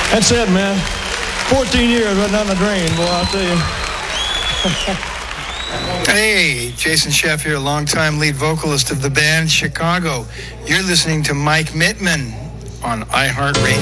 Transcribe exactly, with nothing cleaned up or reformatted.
That's it, man. fourteen years right down the drain, boy, I'll tell you. Hey, Jason Sheff here, longtime lead vocalist of the band Chicago. You're listening to Mike Mittman on iHeartRadio.